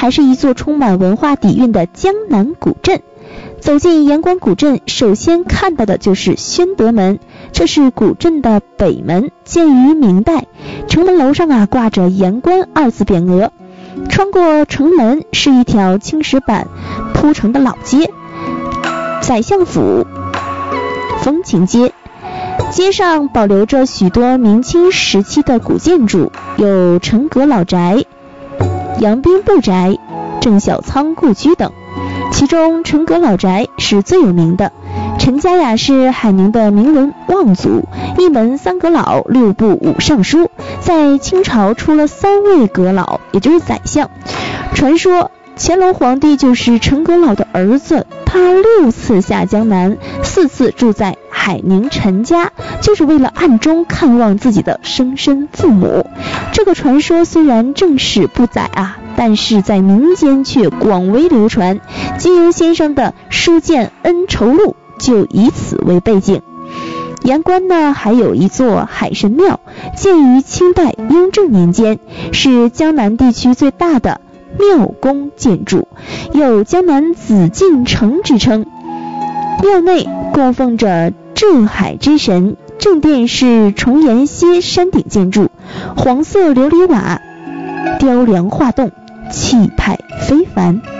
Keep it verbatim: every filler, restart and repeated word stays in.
还是一座充满文化底蕴的江南古镇。走进盐官古镇，首先看到的就是宣德门，这是古镇的北门，建于明代。城门楼上啊挂着盐官二字匾额。穿过城门是一条青石板铺成的老街，宰相府风情街。街上保留着许多明清时期的古建筑，有陈阁老宅、杨兵部宅、郑小仓故居等。其中陈阁老宅是最有名的。陈家呀是海宁的名门望族，一门三阁老，六部五尚书，在清朝出了三位阁老，也就是宰相。传说乾隆皇帝就是陈阁老的儿子，他六次下江南，四次住在海宁陈家，就是为了暗中看望自己的生身父母。这个传说虽然正史不载啊，但是在民间却广为流传。金庸先生的书剑恩仇录就以此为背景。盐官呢还有一座海神庙，建于清代雍正年间，是江南地区最大的庙宫建筑，有江南紫禁城之称。庙内供奉着镇海之神，正殿是重檐歇山顶建筑，黄色琉璃瓦，雕梁画栋，气派非凡。